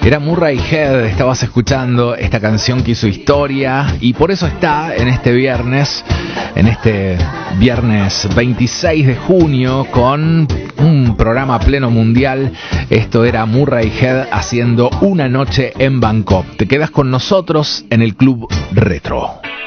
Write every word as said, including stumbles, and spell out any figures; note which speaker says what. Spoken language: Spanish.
Speaker 1: Era Murray Head, estabas escuchando esta canción que hizo historia y por eso está en este viernes, en este viernes veintiséis de junio con un programa pleno mundial. Esto era Murray Head haciendo Una noche en Bangkok. Te quedas con nosotros en el Club Retro.